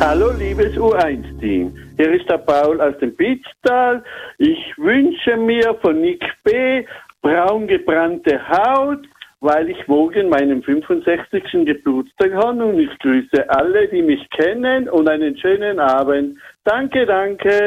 Hallo liebes U1-Team, hier ist der Paul aus dem Pitztal. Ich wünsche mir von Nick B. braun gebrannte Haut, weil ich morgen meinen 65. Geburtstag habe und ich grüße alle, die mich kennen und einen schönen Abend. Danke, danke.